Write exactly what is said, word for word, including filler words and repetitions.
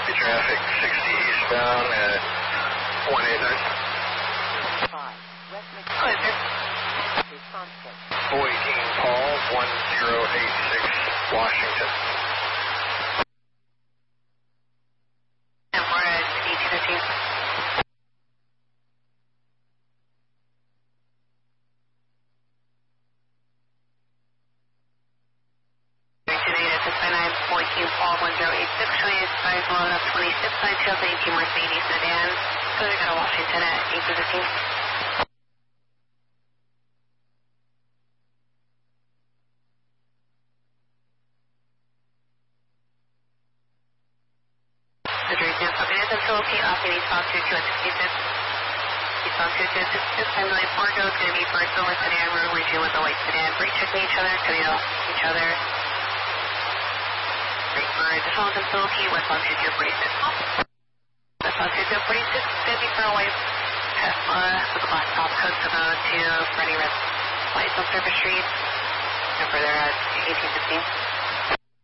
Copy traffic, sixty eastbound at one eight nine. five. West Hi, sir. four eighteen Paul, one zero eight six, Washington. And we're at eighteen fifteen. fourteen Paul, one zero eight six, showing you five load up twenty-six, nine two eighteen Mercedes sedan. So we go to Washington at eighteen fifteen. The Drake is okay, it's still okay, off in eastbound two two at sixty-six. Eastbound two two at sixty-six, and the Porto is going to be for a silver sedan, we're reaching with the white sedan. Brake checking each other, cutting off each other. For additional facility, westbound two two forty-six. Westbound two two forty-six, going to be for a white Tesla with a black top coat to go to Freddie Red lights on Surface Street. And further at eighteen fifteen.